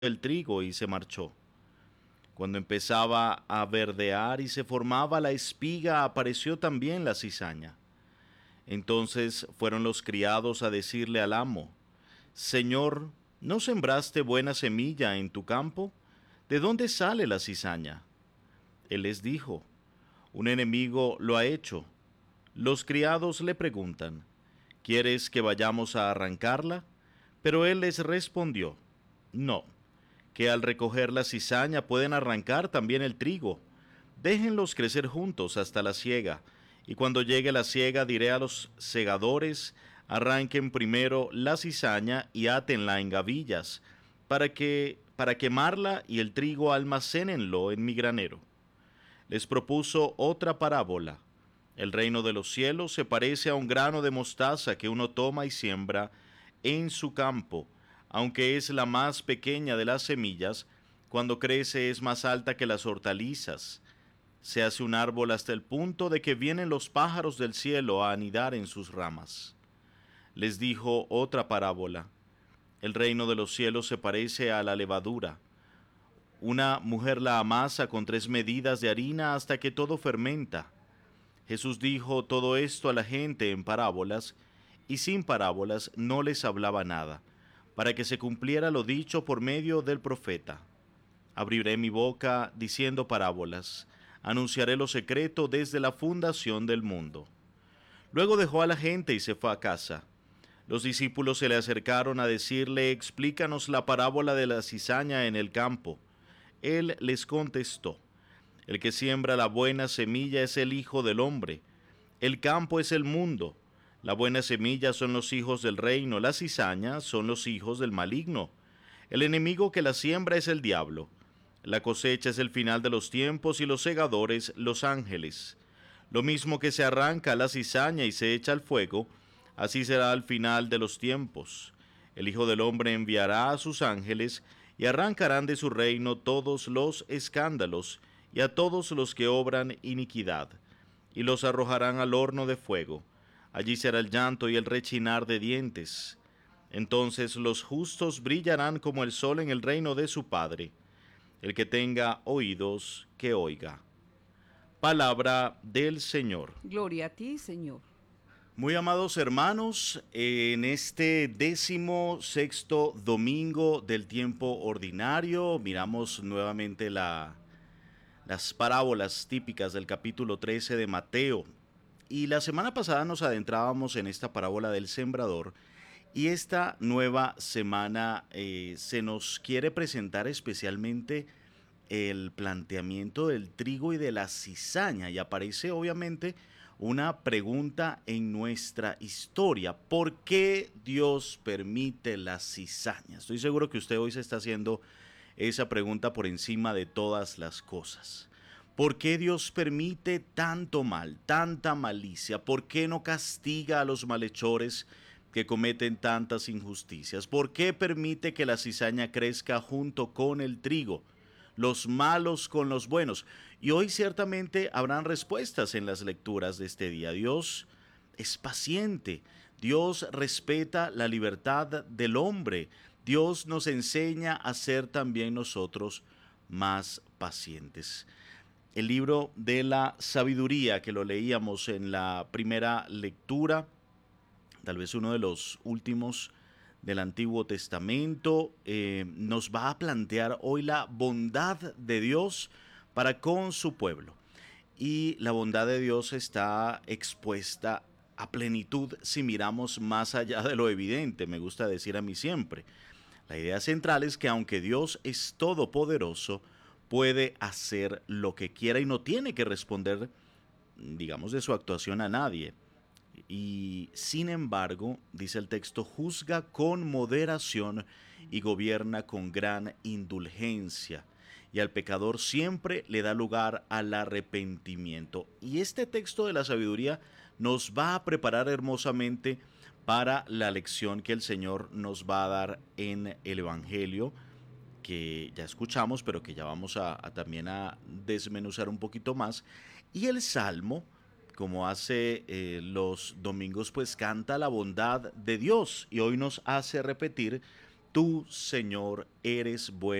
el trigo y se marchó. Cuando empezaba a verdear y se formaba la espiga, apareció también la cizaña. Entonces fueron los criados a decirle al amo: Señor, ¿no sembraste buena semilla en tu campo? ¿De dónde sale la cizaña? Él les dijo: Un enemigo lo ha hecho. Los criados le preguntan: ¿Quieres que vayamos a arrancarla? Pero él les respondió: No, que al recoger la cizaña pueden arrancar también el trigo. Déjenlos crecer juntos hasta la siega, y cuando llegue la siega diré a los segadores: arranquen primero la cizaña y átenla en gavillas, para quemarla y el trigo almacénenlo en mi granero. Les propuso otra parábola. El reino de los cielos se parece a un grano de mostaza que uno toma y siembra en su campo. Aunque es la más pequeña de las semillas, cuando crece es más alta que las hortalizas. Se hace un árbol hasta el punto de que vienen los pájaros del cielo a anidar en sus ramas. Les dijo otra parábola. El reino de los cielos se parece a la levadura. Una mujer la amasa con 3 medidas de harina hasta que todo fermenta. Jesús dijo todo esto a la gente en parábolas, y sin parábolas no les hablaba nada, para que se cumpliera lo dicho por medio del profeta. Abriré mi boca diciendo parábolas, anunciaré lo secreto desde la fundación del mundo. Luego dejó a la gente y se fue a casa. Los discípulos se le acercaron a decirle: explícanos la parábola de la cizaña en el campo. Él les contestó: el que siembra la buena semilla es el Hijo del Hombre. El campo es el mundo. La buena semilla son los hijos del reino, la cizaña son los hijos del maligno. El enemigo que la siembra es el diablo. La cosecha es el final de los tiempos y los segadores los ángeles. Lo mismo que se arranca la cizaña y se echa al fuego, así será al final de los tiempos. El Hijo del Hombre enviará a sus ángeles y arrancarán de su reino todos los escándalos y a todos los que obran iniquidad, y los arrojarán al horno de fuego. Allí será el llanto y el rechinar de dientes. Entonces los justos brillarán como el sol en el reino de su Padre. El que tenga oídos, que oiga. Palabra del Señor. Gloria a ti, Señor. Muy amados hermanos, en este 16º domingo del tiempo ordinario, miramos nuevamente las parábolas típicas del capítulo 13 de Mateo. Y la semana pasada nos adentrábamos en esta parábola del sembrador, y esta nueva semana se nos quiere presentar especialmente el planteamiento del trigo y de la cizaña, y aparece obviamente una pregunta en nuestra historia: ¿por qué Dios permite la cizaña? Estoy seguro que usted hoy se está haciendo esa pregunta por encima de todas las cosas. ¿Por qué Dios permite tanto mal, tanta malicia? ¿Por qué no castiga a los malhechores que cometen tantas injusticias? ¿Por qué permite que la cizaña crezca junto con el trigo, los malos con los buenos? Y hoy ciertamente habrán respuestas en las lecturas de este día. Dios es paciente, Dios respeta la libertad del hombre, Dios nos enseña a ser también nosotros más pacientes. El libro de la sabiduría, que lo leíamos en la primera lectura, tal vez uno de los últimos del Antiguo Testamento, nos va a plantear hoy la bondad de Dios para con su pueblo. Y la bondad de Dios está expuesta a plenitud si miramos más allá de lo evidente, me gusta decir a mí siempre. La idea central es que aunque Dios es todopoderoso, puede hacer lo que quiera y no tiene que responder, digamos, de su actuación a nadie. Y sin embargo, dice el texto, juzga con moderación y gobierna con gran indulgencia. Y al pecador siempre le da lugar al arrepentimiento. Y este texto de la sabiduría nos va a preparar hermosamente para la lección que el Señor nos va a dar en el Evangelio, que ya escuchamos, pero que ya vamos a también a desmenuzar un poquito más. Y el Salmo, como hace los domingos, pues canta la bondad de Dios, y hoy nos hace repetir Tú, Señor, eres bueno.